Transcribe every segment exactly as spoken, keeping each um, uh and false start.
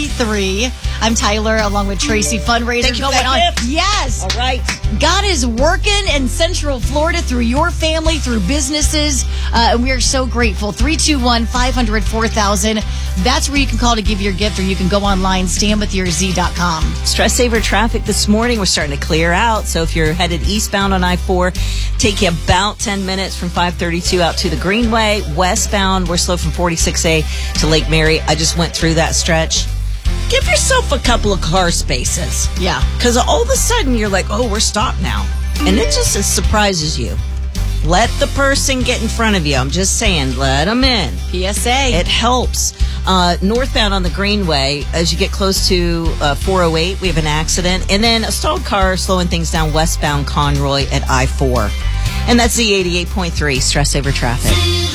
twenty-three. I'm Tyler, along with Tracy. Fundraiser Thank you going for that on. gift. Yes. All right. God is working in Central Florida through your family, through businesses, uh, and we are so grateful. three two one, five hundred, four thousand. That's where you can call to give your gift, or you can go online, stand with your z dot com. Stress saver traffic this morning. We're starting to clear out. So if you're headed eastbound on I four, take you about ten minutes from five thirty-two out to the Greenway. Westbound, we're slow from forty-six A to Lake Mary. I just went through that stretch. Give yourself a couple of car spaces. Yeah. Because all of a sudden you're like, oh, we're stopped now. And it just it surprises you. Let the person get in front of you. I'm just saying, let them in. P S A. It helps. Uh, northbound on the Greenway, as you get close to uh, four oh eight, we have an accident. And then a stalled car slowing things down westbound Conroy at I four. And that's the eighty-eight point three Stress Saver Traffic.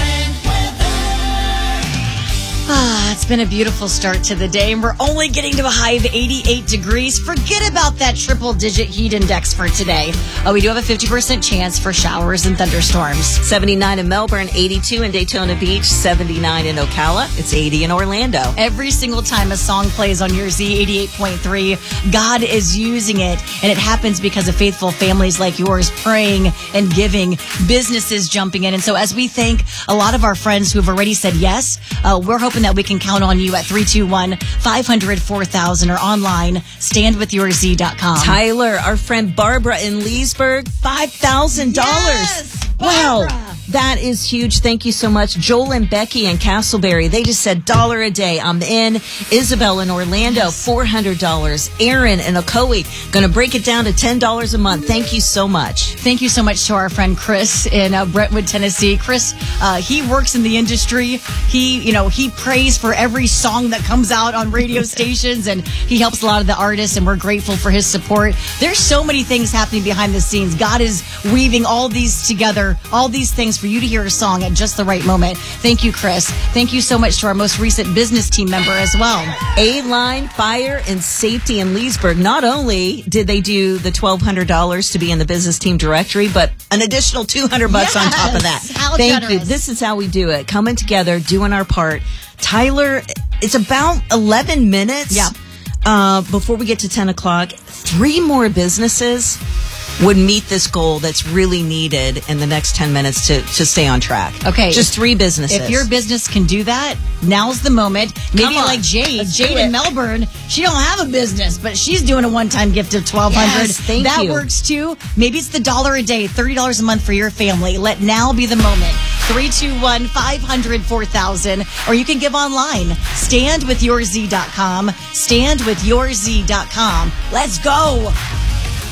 Ah, it's been a beautiful start to the day, and we're only getting to a high of eighty-eight degrees. Forget about that triple-digit heat index for today. Uh, we do have a fifty percent chance for showers and thunderstorms. seventy-nine in Melbourne, eighty-two in Daytona Beach, seventy-nine in Ocala. It's eighty in Orlando. Every single time a song plays on your Z eighty-eight point three, God is using it, and it happens because of faithful families like yours praying and giving, businesses jumping in. And so as we thank a lot of our friends who have already said yes, uh, we're hoping that we can count on you at three two one, five hundred, four thousand or online, stand with your z dot com. Tyler, our friend Barbara in Leesburg, five thousand dollars. Yes, wow. Barbara. That is huge. Thank you so much. Joel and Becky in Castleberry, they just said dollar a day. I'm in. Isabel in Orlando, yes. four hundred dollars. Aaron in Ocoee, going to break it down to ten dollars a month. Thank you so much. Thank you so much to our friend Chris in uh, Brentwood, Tennessee. Chris, uh, he works in the industry. He, you know, he prays for every song that comes out on radio stations, and he helps a lot of the artists, and we're grateful for his support. There's so many things happening behind the scenes. God is weaving all these together, all these things for you to hear a song at just the right moment. Thank you, Chris. Thank you so much to our most recent business team member as well. A-Line Fire and Safety in Leesburg. Not only did they do the twelve hundred dollars to be in the business team directory, but an additional two hundred bucks yes! on top of that. How Thank generous. you. This is how we do it. Coming together, doing our part. Tyler, it's about eleven minutes yeah. uh, before we get to ten o'clock. Three more businesses would meet this goal that's really needed in the next ten minutes to, to stay on track. Okay. Just three businesses. If your business can do that, now's the moment. Maybe on. like Jade. Let's Jade do in it. Melbourne, she don't have a business, but she's doing a one-time gift of twelve hundred dollars. Yes, thank that you. works too. Maybe it's the dollar a day, thirty dollars a month for your family. Let now be the moment. three two one, five hundred, four thousand. Or you can give online. stand with your z dot com. stand with your z dot com. Let's go.